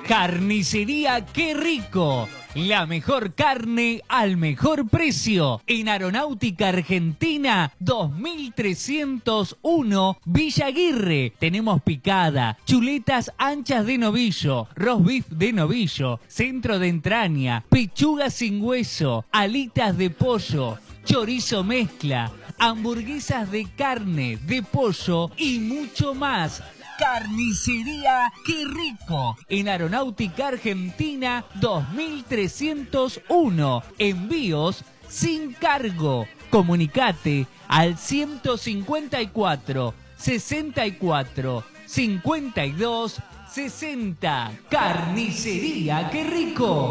Carnicería Qué Rico. La mejor carne al mejor precio. En Aeronáutica Argentina 2301 Villa Aguirre. Tenemos picada, chuletas anchas de novillo, roast beef de novillo, centro de entraña, pechuga sin hueso, alitas de pollo, chorizo mezcla, hamburguesas de carne, de pollo y mucho más. Carnicería Qué Rico. En Aeronáutica Argentina 2301. Envíos sin cargo. Comunicate al 154 64 52 60. Carnicería Qué Rico.